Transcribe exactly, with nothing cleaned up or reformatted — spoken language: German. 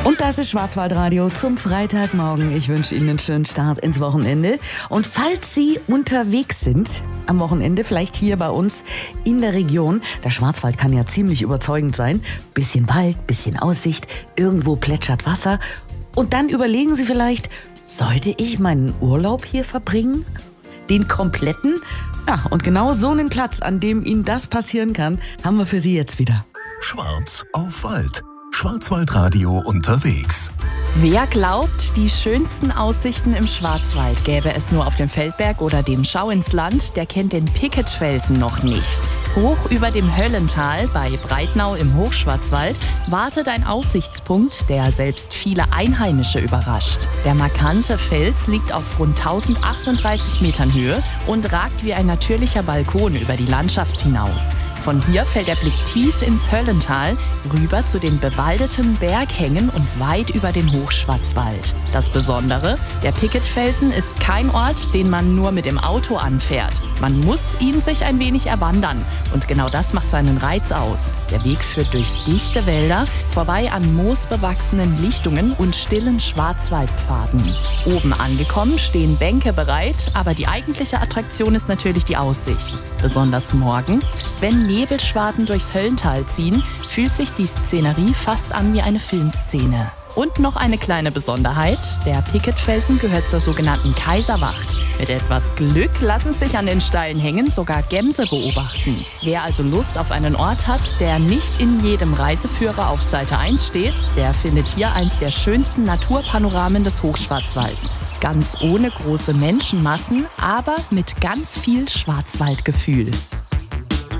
Und das ist Schwarzwaldradio zum Freitagmorgen. Ich wünsche Ihnen einen schönen Start ins Wochenende. Und falls Sie unterwegs sind am Wochenende, vielleicht hier bei uns in der Region, der Schwarzwald kann ja ziemlich überzeugend sein. Bisschen Wald, bisschen Aussicht, irgendwo plätschert Wasser. Und dann überlegen Sie vielleicht, sollte ich meinen Urlaub hier verbringen? Den kompletten? Ja, und genau so einen Platz, an dem Ihnen das passieren kann, haben wir für Sie jetzt wieder. Schwarz auf Wald. Schwarzwaldradio unterwegs. Wer glaubt, die schönsten Aussichten im Schwarzwald gäbe es nur auf dem Feldberg oder dem Schau ins Land, der kennt den Picketfelsen noch nicht. Hoch über dem Höllental bei Breitnau im Hochschwarzwald wartet ein Aussichtspunkt, der selbst viele Einheimische überrascht. Der markante Fels liegt auf rund tausendachtunddreißig Metern Höhe und ragt wie ein natürlicher Balkon über die Landschaft hinaus. Von hier fällt der Blick tief ins Höllental, rüber zu den bewaldeten Berghängen und weit über den Hochschwarzwald. Das Besondere, der Picketfelsen ist kein Ort, den man nur mit dem Auto anfährt. Man muss ihn sich ein wenig erwandern. Und genau das macht seinen Reiz aus. Der Weg führt durch dichte Wälder, vorbei an moosbewachsenen Lichtungen und stillen Schwarzwaldpfaden. Oben angekommen stehen Bänke bereit, aber die eigentliche Attraktion ist natürlich die Aussicht. Besonders morgens, wenn Nebelschwaden durchs Höllental ziehen, fühlt sich die Szenerie fast an wie eine Filmszene. Und noch eine kleine Besonderheit, der Picketfelsen gehört zur sogenannten Kaiserwacht. Mit etwas Glück lassen sich an den steilen Hängen sogar Gämse beobachten. Wer also Lust auf einen Ort hat, der nicht in jedem Reiseführer auf Seite eins steht, der findet hier eins der schönsten Naturpanoramen des Hochschwarzwalds. Ganz ohne große Menschenmassen, aber mit ganz viel Schwarzwaldgefühl.